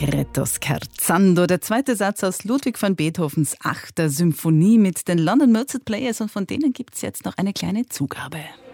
Allegretto scherzando, der zweite Satz aus Ludwig van Beethovens 8. Symphonie mit den London Mozart Players, und von denen gibt es jetzt noch eine kleine Zugabe.